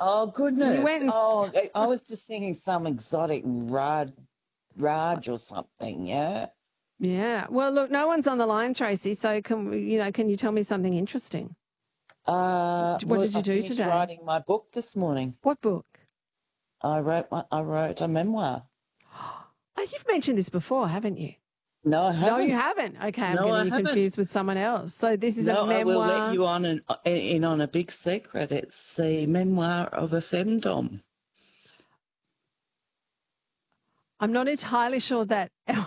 Oh, You goodness. went and Oh, I was just thinking some exotic Raj or something, yeah? yeah. Well, look, no one's on the line, Tracy. So can you tell me something interesting? What Well, did I you do finished today? writing my book this morning. What book? I wrote a memoir. Oh, you've mentioned this before, haven't you? No, I No, you haven't. haven't. Okay, I'm No, getting I you haven't. confused with someone else. So this is a No, I will let memoir. you in on a big secret. It's the memoir of a femdom. I'm not entirely sure that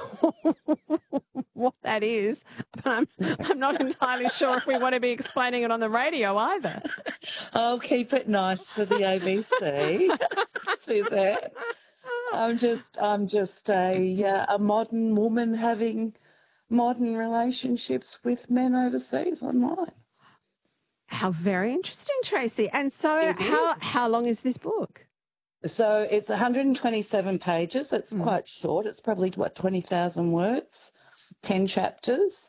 what that is, but I'm not entirely sure if we want to be explaining it on the radio either. I'll keep it nice for the ABC. Suzanne. I'm just a modern woman having modern relationships with men overseas online. How very interesting, Tracy. And so It is. how long is this book? So it's 127 pages. It's quite short. It's probably, 20,000 words, 10 chapters.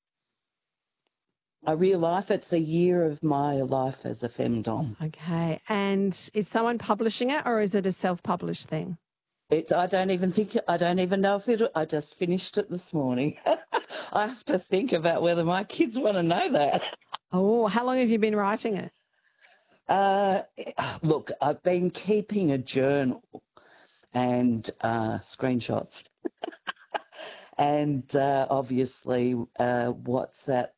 A real life. It's a year of my life as a femdom. Okay. And is someone publishing it or is it a self-published thing? I don't even know if I just finished it this morning. I have to think about whether my kids want to know that. Oh, how long have you been writing it? Look, I've been keeping a journal and screenshots and obviously WhatsApp.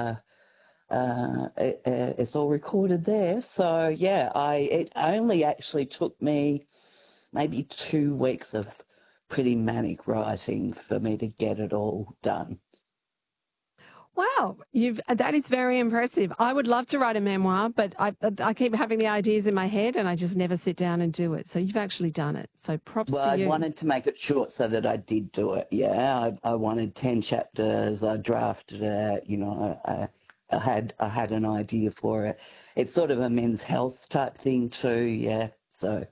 It's all recorded there. So, yeah, it only actually took me maybe 2 weeks of pretty manic writing for me to get it all done. Wow, that is very impressive. I would love to write a memoir, but I keep having the ideas in my head and I just never sit down and do it. So you've actually done it. So props Well, to I you. wanted to make it short so that I did do it. Yeah, I wanted 10 chapters. I drafted it. I had an idea for it. It's sort of a men's health type thing too. Yeah, so.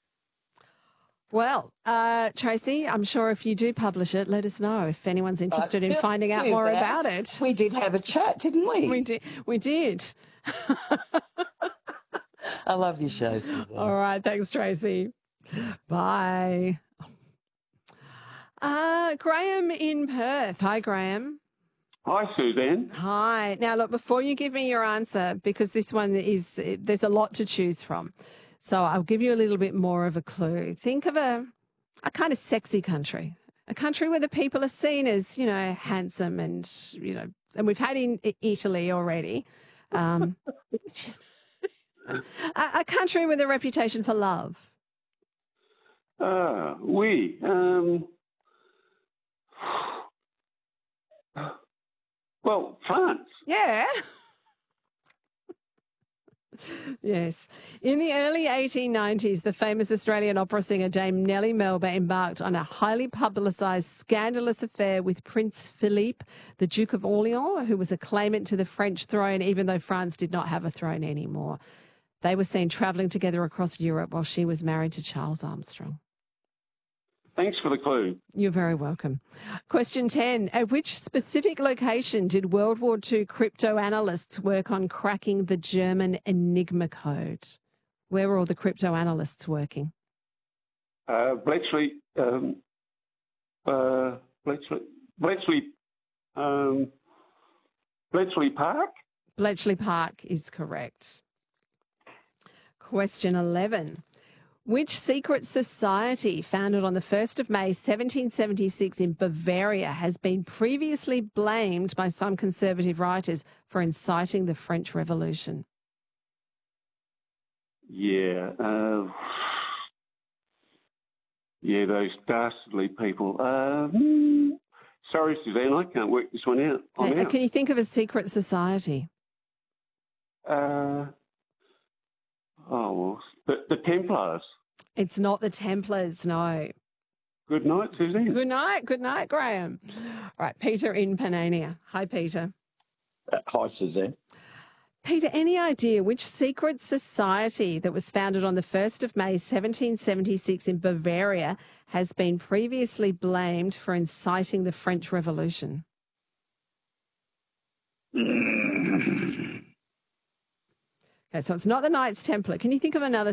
Well, Tracy, I'm sure if you do publish it, let us know if anyone's interested in finding out more about it. We did have a chat, didn't we? We did. I love your show, Suzanne. All right. Thanks, Tracy. Bye. Graham in Perth. Hi, Graham. Hi, Suzanne. Hi. Now, look, before you give me your answer, because this one there's a lot to choose from. So I'll give you a little bit more of a clue. Think of a kind of sexy country, a country where the people are seen as, handsome and, and we've had in Italy already. A country with a reputation for love. Oui. Well, France. Yeah. Yes. In the early 1890s, the famous Australian opera singer Dame Nellie Melba embarked on a highly publicised, scandalous affair with Prince Philippe, the Duke of Orleans, who was a claimant to the French throne, even though France did not have a throne anymore. They were seen travelling together across Europe while she was married to Charles Armstrong. Thanks for the clue. You're very welcome. Question 10. At which specific location did World War II cryptoanalysts work on cracking the German Enigma code? Where were all the cryptoanalysts working? Bletchley Park? Bletchley Park is correct. Question 11. Which secret society founded on the 1st of May 1776 in Bavaria has been previously blamed by some conservative writers for inciting the French Revolution? Yeah. Those dastardly people. Sorry, Suzanne, I can't work this one out. I'm out. Can you think of a secret society? The Templars. It's not the Templars, no. Good night, Suzanne. Good night, Graham. All right, Peter in Panania. Hi, Peter. Hi, Suzanne. Peter, any idea which secret society that was founded on the 1st of May 1776 in Bavaria has been previously blamed for inciting the French Revolution? Okay, so it's not the Knights Templar. Can you think of another